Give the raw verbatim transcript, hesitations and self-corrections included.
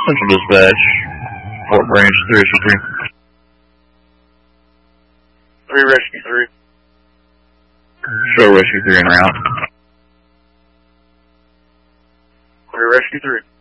Central Dispatch, Fort Branch, three Rescue three. three Rescue three. Show Rescue three en route. three Rescue three.